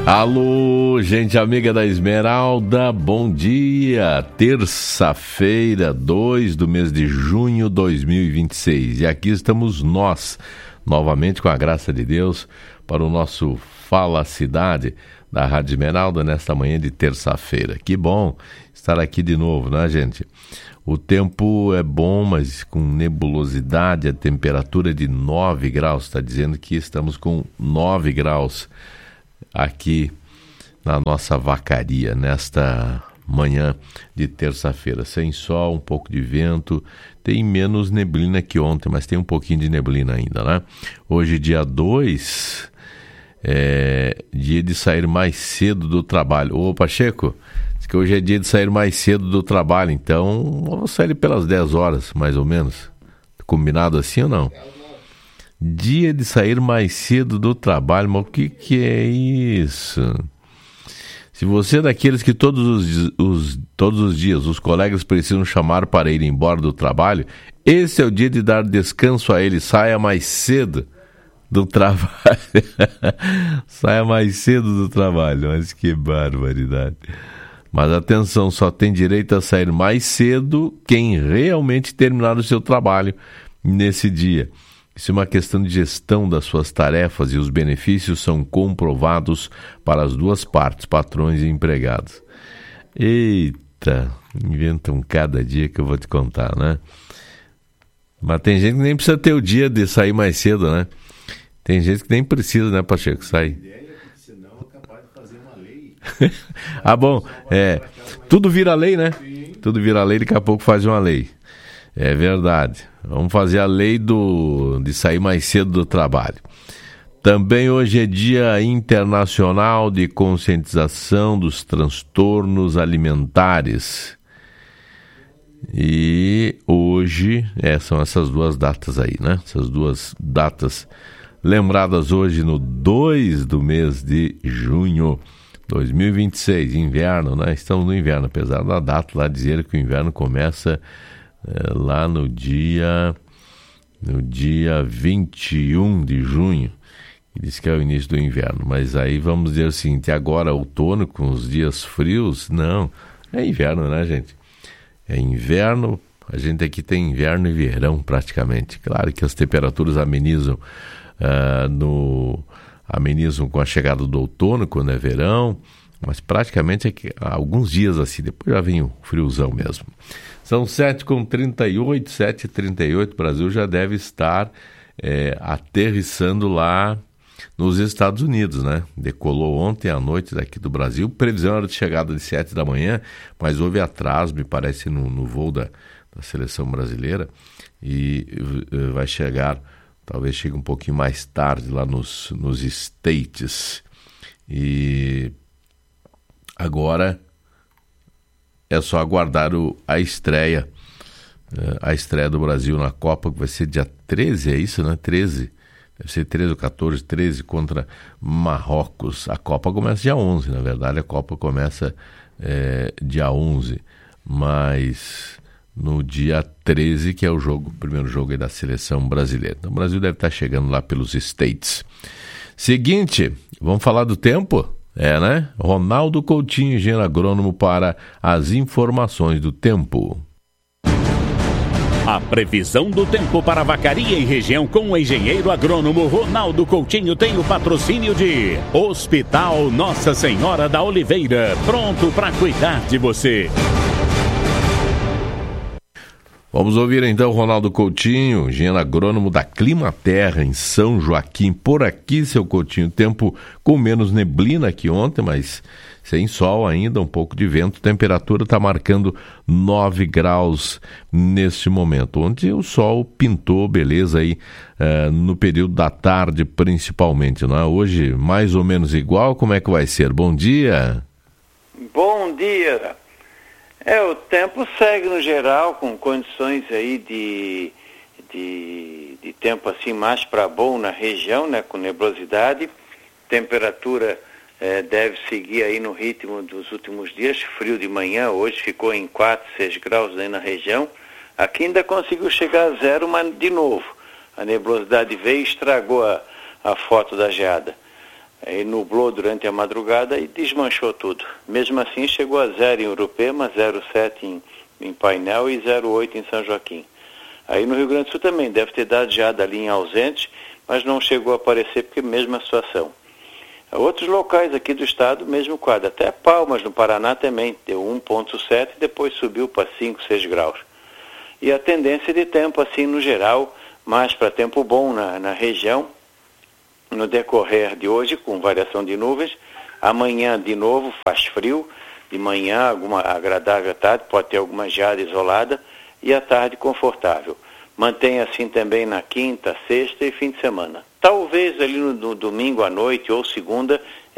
Alô, gente amiga da Esmeralda, bom dia, terça-feira, 2 do mês de junho de 2026, e aqui estamos nós, novamente com a graça de Deus, para o nosso Fala Cidade da Rádio Esmeralda nesta manhã de terça-feira. Que bom estar aqui de novo, né, gente? O tempo é bom, mas com nebulosidade, a temperatura é de 9 graus, está dizendo que estamos com 9 graus aqui na nossa vacaria, nesta manhã de terça-feira, sem sol, um pouco de vento, tem menos neblina que ontem, mas tem um pouquinho de neblina ainda, né? Hoje, dia 2, é dia de sair mais cedo do trabalho. Ô, Pacheco, diz que hoje é dia de sair mais cedo do trabalho, então vamos sair pelas 10 horas, mais ou menos. Combinado assim ou não? Dia de sair mais cedo do trabalho, mas o que é isso? Se você é daqueles que todos os dias os colegas precisam chamar para ir embora do trabalho, esse é o dia de dar descanso a ele. Saia mais cedo do trabalho. Saia mais cedo do trabalho. Mas que barbaridade. Mas atenção, só tem direito a sair mais cedo quem realmente terminar o seu trabalho nesse dia. Isso é uma questão de gestão das suas tarefas e os benefícios são comprovados para as duas partes, patrões e empregados. Eita, inventam cada dia que eu vou te contar, né? Mas tem gente que nem precisa ter o dia de sair mais cedo, né? Tem gente que nem precisa, né, Pacheco, sair. Senão é capaz de fazer uma lei. Ah, bom, tudo vira lei, né? Tudo vira lei, daqui a pouco faz uma lei. É verdade. Vamos fazer a lei de sair mais cedo do trabalho. Também hoje é Dia Internacional de Conscientização dos Transtornos Alimentares. E hoje, são essas duas datas aí, né? Essas duas datas lembradas hoje no 2 do mês de junho 2026, inverno, né? Estamos no inverno, apesar da data lá dizer que o inverno começa lá no dia 21 de junho, que diz que é o início do inverno, mas aí vamos dizer o seguinte, agora outono com os dias frios, não, é inverno, né, gente? É inverno, a gente aqui tem inverno e verão praticamente, claro que as temperaturas amenizam com a chegada do outono, quando é verão, mas praticamente há alguns dias assim, depois já vem o friozão mesmo. São 7h38, 7h38, o Brasil já deve estar aterrissando lá nos Estados Unidos, né? Decolou ontem à noite daqui do Brasil, previsão era de chegada de 7 da manhã, mas houve atraso, me parece, no voo da seleção brasileira, e vai chegar, talvez chegue um pouquinho mais tarde lá nos States. E agora é só aguardar a estreia do Brasil na Copa, que vai ser dia 13, é isso, né? 13, deve ser 13 ou 14, 13 contra Marrocos. A Copa começa dia 11, na verdade a Copa começa dia 11, mas no dia 13 que é o primeiro jogo aí da seleção brasileira. Então o Brasil deve estar chegando lá pelos States. Seguinte, vamos falar do tempo? Né? Ronaldo Coutinho, engenheiro agrônomo, para as informações do tempo. A previsão do tempo para Vacaria e região com o engenheiro agrônomo Ronaldo Coutinho tem o patrocínio de Hospital Nossa Senhora da Oliveira, pronto para cuidar de você. Vamos ouvir então o Ronaldo Coutinho, engenheiro agrônomo da Climaterra, em São Joaquim. Por aqui, seu Coutinho, tempo com menos neblina que ontem, mas sem sol ainda, um pouco de vento. Temperatura está marcando 9 graus neste momento. Ontem o sol pintou, beleza, aí no período da tarde principalmente, não é? Hoje mais ou menos igual, como é que vai ser? Bom dia! Bom dia! O tempo segue no geral com condições aí de tempo assim mais para bom na região, né, com nebulosidade. Temperatura deve seguir aí no ritmo dos últimos dias, frio de manhã, hoje ficou em 4, 6 graus aí na região. Aqui ainda conseguiu chegar a 0, mas de novo, a nebulosidade veio e estragou a foto da geada. Aí nublou durante a madrugada e desmanchou tudo. Mesmo assim, chegou a 0 em Urupema, 0,7 em Painel e 0,8 em São Joaquim. Aí no Rio Grande do Sul também deve ter dado geada ali em Ausentes, mas não chegou a aparecer porque mesma situação. Outros locais aqui do estado, mesmo quadro. Até Palmas, no Paraná, também deu 1,7 e depois subiu para 5, 6 graus. E a tendência de tempo, assim, no geral, mais para tempo bom na região, no decorrer de hoje, com variação de nuvens. Amanhã, de novo, faz frio. De manhã, alguma agradável tarde, pode ter alguma geada isolada. E à tarde, confortável. Mantém assim também na quinta, sexta e fim de semana. Talvez ali no domingo à noite ou segunda